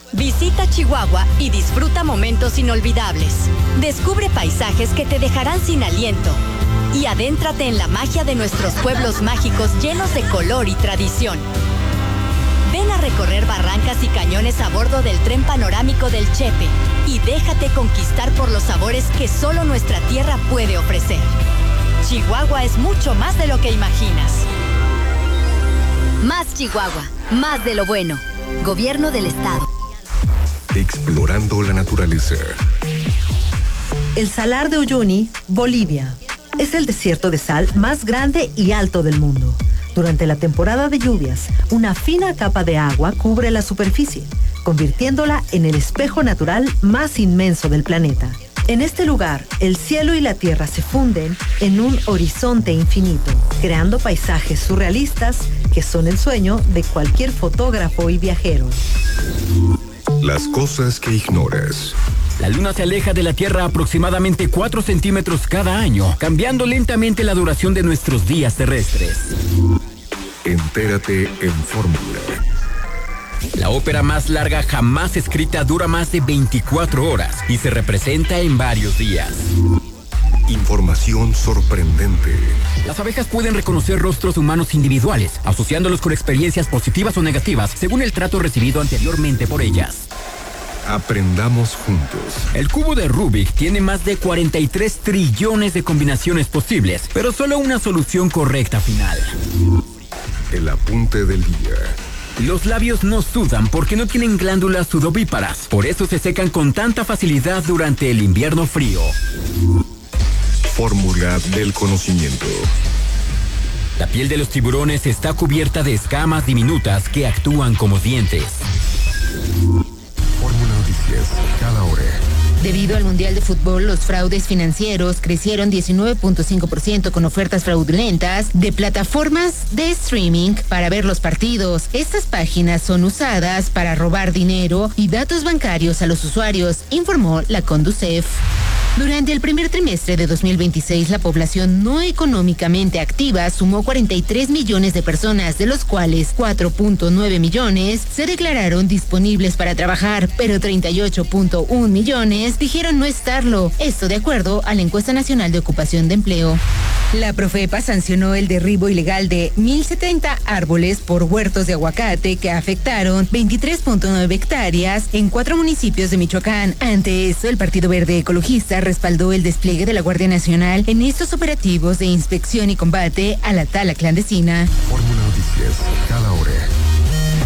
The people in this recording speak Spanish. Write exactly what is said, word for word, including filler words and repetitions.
Visita Chihuahua y disfruta momentos inolvidables. Descubre paisajes que te dejarán sin aliento. Y adéntrate en la magia de nuestros pueblos mágicos llenos de color y tradición. Ven a recorrer barrancas y cañones a bordo del tren panorámico del Chepe y déjate conquistar por los sabores que solo nuestra tierra puede ofrecer. Chihuahua es mucho más de lo que imaginas. Más Chihuahua, más de lo bueno. Gobierno del Estado. Explorando la naturaleza. El Salar de Uyuni, Bolivia. Es el desierto de sal más grande y alto del mundo. Durante la temporada de lluvias, una fina capa de agua cubre la superficie, convirtiéndola en el espejo natural más inmenso del planeta. En este lugar, el cielo y la tierra se funden en un horizonte infinito, creando paisajes surrealistas que son el sueño de cualquier fotógrafo y viajero. Las cosas que ignoras. La Luna se aleja de la Tierra aproximadamente cuatro centímetros cada año, cambiando lentamente la duración de nuestros días terrestres. Entérate en Fórmula. La ópera más larga jamás escrita dura más de veinticuatro horas y se representa en varios días. Información sorprendente. Las abejas pueden reconocer rostros humanos individuales, asociándolos con experiencias positivas o negativas según el trato recibido anteriormente por ellas. Aprendamos juntos. El cubo de Rubik tiene más de cuarenta y tres trillones de combinaciones posibles, pero solo una solución correcta final. El apunte del día. Los labios no sudan porque no tienen glándulas sudovíparas, por eso se secan con tanta facilidad durante el invierno frío. Fórmula del conocimiento. La piel de los tiburones está cubierta de escamas diminutas que actúan como dientes. Fórmula Noticias, cada hora. Debido al Mundial de Fútbol, los fraudes financieros crecieron diecinueve punto cinco por ciento con ofertas fraudulentas de plataformas de streaming para ver los partidos. Estas páginas son usadas para robar dinero y datos bancarios a los usuarios, informó la Conducef. Durante el primer trimestre de dos mil veintiséis, la población no económicamente activa sumó cuarenta y tres millones de personas, de los cuales cuatro punto nueve millones se declararon disponibles para trabajar, pero treinta y ocho punto uno millones dijeron no estarlo. Esto de acuerdo a la Encuesta Nacional de Ocupación de Empleo. La Profepa sancionó el derribo ilegal de mil setenta árboles por huertos de aguacate que afectaron veintitrés punto nueve hectáreas en cuatro municipios de Michoacán. Ante eso, el Partido Verde Ecologista respaldó el despliegue de la Guardia Nacional en estos operativos de inspección y combate a la tala clandestina. Fórmula